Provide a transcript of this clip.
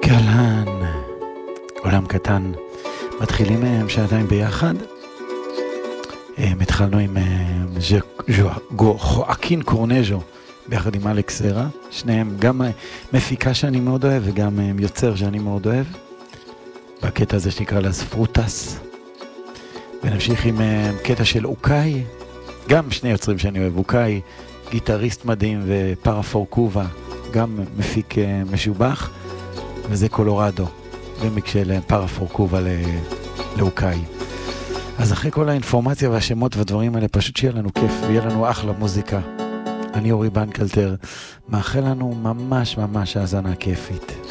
אהלן, עולם קטן, מתחילים שעתיים ביחד. התחלנו עם חואקין קורנז'ו ביחד עם אלכס סרה, שניהם גם מפיקה שאני מאוד אוהב וגם יוצר שאני מאוד אוהב, בקטע הזה שנקרא לס פרוטס. ונמשיך עם קטע של אוקאי, גם שני יוצרים שאני אוהב, אוקאי, גיטריסט מדהים, ופרפור קובה, גם מפיק משובח, וזה קולורדו, רמיק של פרפור קובה לאוקאי. אז אחרי כל האינפורמציה והשמות והדברים האלה, פשוט שיהיה לנו כיף ויהיה לנו אחלה מוזיקה. אני אורי בנקלטר, מאחל לנו ממש ממש האזנה כיפית.